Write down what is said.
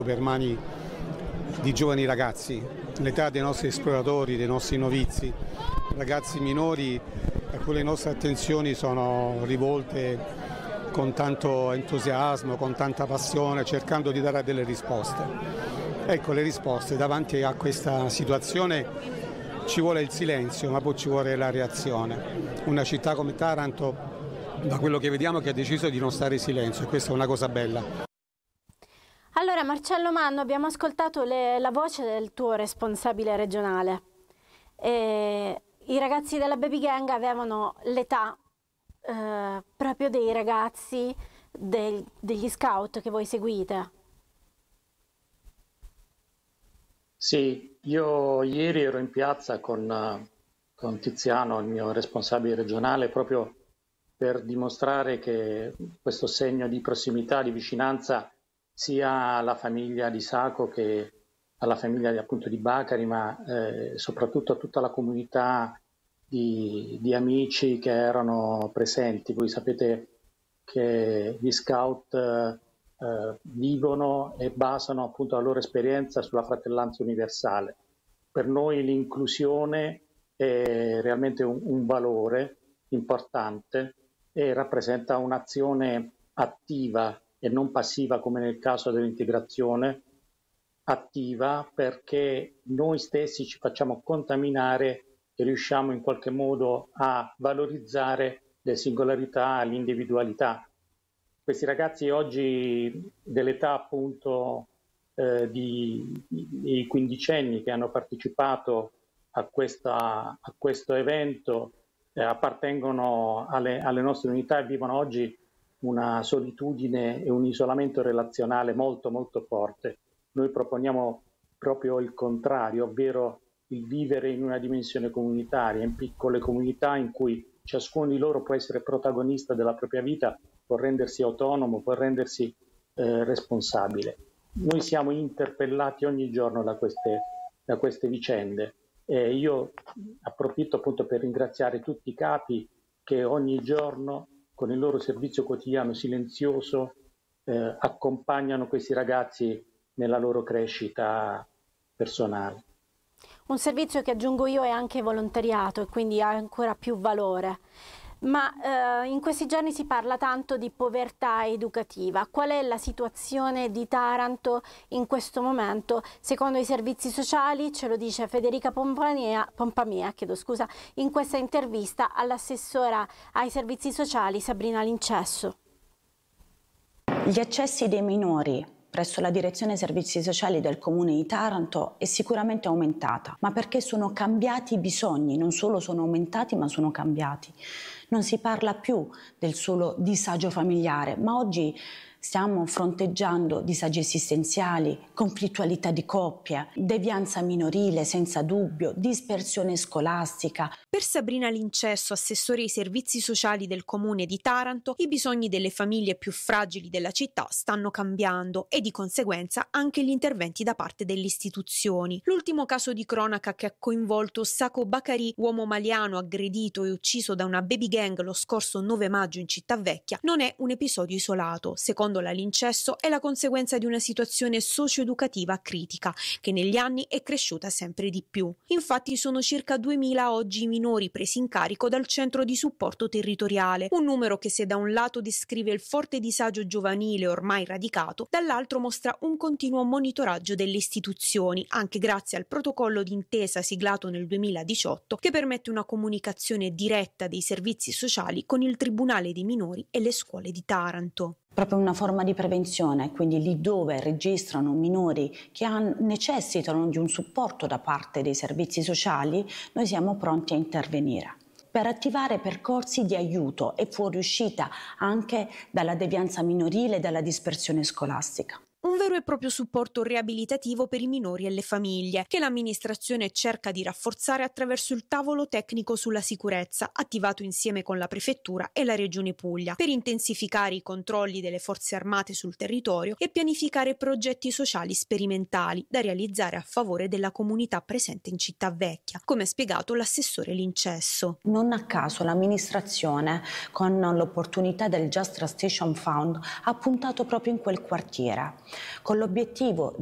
per mani di giovani ragazzi, l'età dei nostri esploratori, dei nostri novizi, ragazzi minori a cui le nostre attenzioni sono rivolte con tanto entusiasmo, con tanta passione, cercando di dare delle risposte. Ecco, le risposte davanti a questa situazione ci vuole il silenzio, ma poi ci vuole la reazione. Una città come Taranto, da quello che vediamo, che ha deciso di non stare in silenzio, e questa è una cosa bella. Allora, Marcello Manno, abbiamo ascoltato la voce del tuo responsabile regionale. I ragazzi della Baby Gang avevano l'età proprio dei ragazzi degli scout che voi seguite. Sì, io ieri ero in piazza con Tiziano, il mio responsabile regionale, proprio per dimostrare che questo segno di prossimità, di vicinanza, sia alla famiglia di Sacco che alla famiglia appunto di Bacari, ma soprattutto a tutta la comunità di amici che erano presenti. Voi sapete che gli scout vivono e basano appunto la loro esperienza sulla fratellanza universale. Per noi l'inclusione è realmente un valore importante e rappresenta un'azione attiva e non passiva, come nel caso dell'integrazione, attiva, perché noi stessi ci facciamo contaminare e riusciamo in qualche modo a valorizzare le singolarità, l'individualità. Questi ragazzi oggi dell'età appunto di quindicenni che hanno partecipato a questo evento appartengono alle nostre unità e vivono oggi una solitudine e un isolamento relazionale molto molto forte. Noi proponiamo proprio il contrario, ovvero il vivere in una dimensione comunitaria, in piccole comunità in cui ciascuno di loro può essere protagonista della propria vita, può rendersi autonomo, può rendersi responsabile. Noi siamo interpellati ogni giorno da queste vicende. Io approfitto appunto per ringraziare tutti i capi che ogni giorno con il loro servizio quotidiano silenzioso accompagnano questi ragazzi nella loro crescita personale. Un servizio che, aggiungo io, è anche volontariato e quindi ha ancora più valore. Ma in questi giorni si parla tanto di povertà educativa. Qual è la situazione di Taranto in questo momento? Secondo i servizi sociali, ce lo dice Federica Pompamia, in questa intervista all'assessora ai servizi sociali Sabrina Lincesso. Gli accessi dei minori presso la Direzione Servizi Sociali del Comune di Taranto è sicuramente aumentata, ma perché sono cambiati i bisogni, non solo sono aumentati ma sono cambiati. Non si parla più del solo disagio familiare, ma oggi stiamo fronteggiando disagi esistenziali, conflittualità di coppia, devianza minorile senza dubbio, dispersione scolastica. Per Sabrina Lincesso, assessore ai servizi sociali del Comune di Taranto, i bisogni delle famiglie più fragili della città stanno cambiando e di conseguenza anche gli interventi da parte delle istituzioni. L'ultimo caso di cronaca che ha coinvolto Sacco Bacari, uomo maliano aggredito e ucciso da una baby gang lo scorso 9 maggio in Città Vecchia, non è un episodio isolato. Secondo la Lincesso è la conseguenza di una situazione socio-educativa critica che negli anni è cresciuta sempre di più. Infatti sono circa 2000 oggi i minori presi in carico dal centro di supporto territoriale, un numero che se da un lato descrive il forte disagio giovanile ormai radicato, dall'altro mostra un continuo monitoraggio delle istituzioni, anche grazie al protocollo d'intesa siglato nel 2018 che permette una comunicazione diretta dei servizi sociali con il Tribunale dei minori e le scuole di Taranto. Proprio una forma di prevenzione, quindi lì dove registrano minori che necessitano di un supporto da parte dei servizi sociali, noi siamo pronti a intervenire per attivare percorsi di aiuto e fuoriuscita anche dalla devianza minorile e dalla dispersione scolastica. Un vero e proprio supporto riabilitativo per i minori e le famiglie, che l'amministrazione cerca di rafforzare attraverso il tavolo tecnico sulla sicurezza, attivato insieme con la Prefettura e la Regione Puglia, per intensificare i controlli delle forze armate sul territorio e pianificare progetti sociali sperimentali da realizzare a favore della comunità presente in Città Vecchia, come ha spiegato l'assessore Lincesso. Non a caso l'amministrazione, con l'opportunità del Just Transition Fund, ha puntato proprio in quel quartiere. con l'obiettivo